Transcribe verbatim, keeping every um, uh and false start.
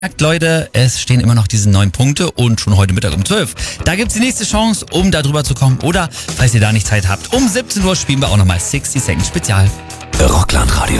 Leute, es stehen immer noch diese neun Punkte und schon heute Mittag um zwölf. Da gibt's die nächste Chance, um da drüber zu kommen. Oder, falls ihr da nicht Zeit habt, um siebzehn Uhr spielen wir auch nochmal sechzig Second Spezial. Rockland Radio.